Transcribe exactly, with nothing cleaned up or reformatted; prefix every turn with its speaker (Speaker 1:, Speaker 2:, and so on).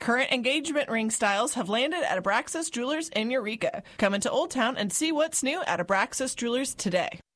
Speaker 1: Current engagement ring styles have landed at Abraxas Jewelers in Eureka. Come into Old Town and see what's new at Abraxas Jewelers today.